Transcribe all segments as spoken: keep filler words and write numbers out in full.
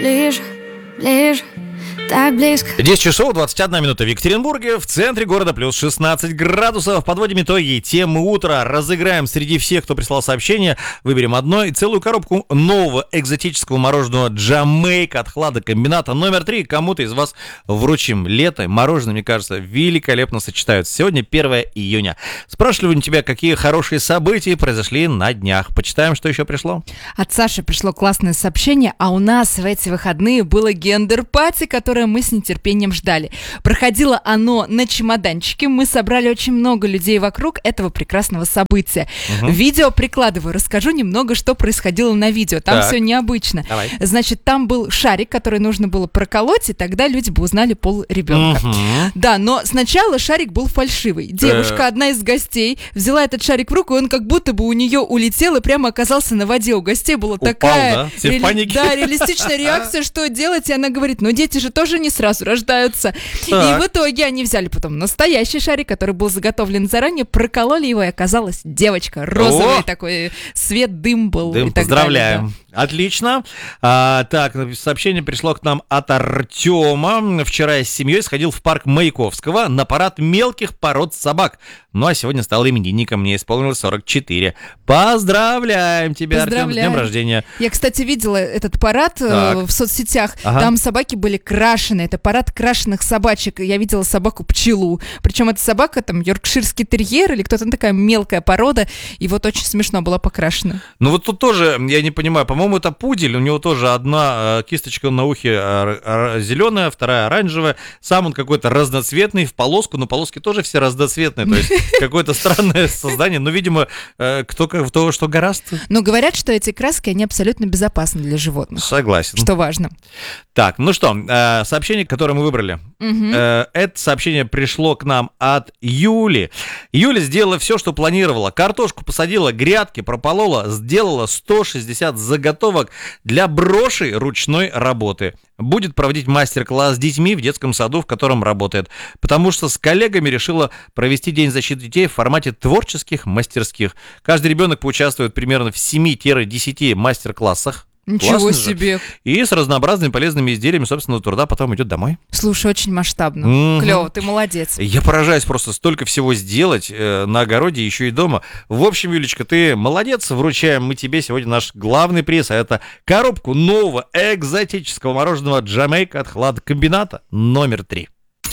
ближе, ближе, так близко. десять часов двадцать одна минута в Екатеринбурге, в центре города плюс шестнадцать градусов. Подводим итоги темы утра. Разыграем среди всех, кто прислал сообщение. Выберем одно и целую коробку нового экзотического мороженого Джамейка от хладокомбината номер три. Кому-то из вас вручим. Лето, мороженое, мне кажется, великолепно сочетаются. Сегодня первое июня. Спрашивали у тебя, какие хорошие события произошли на днях. Почитаем, что еще пришло. От Саши пришло классное сообщение, а у нас в эти выходные было гендер-пати, которое мы с нетерпением ждали. Проходило оно на чемоданчике, мы собрали очень много людей вокруг этого прекрасного события. Угу. Видео прикладываю, расскажу немного, что происходило на видео. Там так. Все необычно. Давай. Значит, там был шарик, который нужно было проколоть, и тогда люди бы узнали пол ребенка. Угу. Да, но сначала шарик был фальшивый. Девушка, одна из гостей, взяла этот шарик в руку, и он как будто бы у нее улетел и прямо оказался на воде. У гостей была Упал, такая да? Все в панике. Да, реалистичная реакция, что делать, и она говорит, ну дети же тоже не сразу рождаются. Так. И в итоге они взяли потом настоящий шарик, который был заготовлен заранее, прокололи его, и оказалась девочка. Розовый О! такой свет, дым был. Дым, и так поздравляем. далее, да. Отлично. А, так, сообщение пришло к нам от Артема. Вчера я с семьей сходил в парк Маяковского на парад мелких пород собак. Ну, а сегодня стал именинником, мне исполнилось сорок четыре. Поздравляем тебя, Поздравляю. Артем, с днем рождения. Я, кстати, видела этот парад так. в соцсетях. Ага. Там собаки были крашеные. Это парад крашеных собачек. Я видела собаку-пчелу. Причем эта собака, там, йоркширский терьер или кто-то, такая мелкая порода. И вот очень смешно была покрашена. Ну, вот тут тоже, я не понимаю, по-моему, это пудель. У него тоже одна э, кисточка на ухе э, э, зеленая, вторая оранжевая. Сам он какой-то разноцветный, в полоску, но полоски тоже все разноцветные. То есть какое-то странное создание. Но, видимо, э, кто в то, что гораст. Но говорят, что эти краски, они абсолютно безопасны для животных. Согласен. Что важно. Так, ну что, э, сообщение, которое мы выбрали. Угу. Э, это сообщение пришло к нам от Юли. Юля сделала все, что планировала. Картошку посадила, грядки прополола, сделала сто шестьдесят заготовок для брошей ручной работы. Будет проводить мастер-класс с детьми в детском саду, в котором работает. Потому что с коллегами решила провести День защиты детей в формате творческих мастерских. Каждый ребенок поучаствует примерно в семи-десяти мастер-классах. Ничего Классно себе. Же. И с разнообразными полезными изделиями собственного труда потом идет домой. Слушай, очень масштабно. Mm-hmm. Клево, ты молодец. Я поражаюсь просто столько всего сделать э, на огороде, еще и дома. В общем, Юлечка, ты молодец. Вручаем мы тебе сегодня наш главный приз. А это коробку нового экзотического мороженого Джамейка от хладокомбината номер три.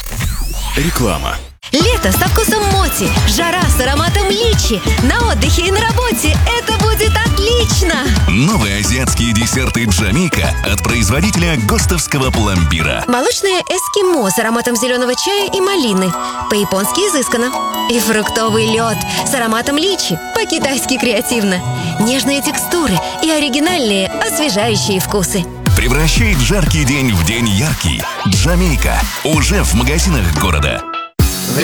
Реклама. Лето со вкусом моти, жара с ароматом личи. На отдыхе и на работе это будет отлично! Новые азиатские десерты Джамейка от производителя Гостовского пломбира. Молочное эскимо с ароматом зеленого чая и малины. По-японски изысканно. И фруктовый лед с ароматом личи. По-китайски креативно. Нежные текстуры и оригинальные освежающие вкусы. Превращает жаркий день в день яркий. Джамейка. Уже в магазинах города.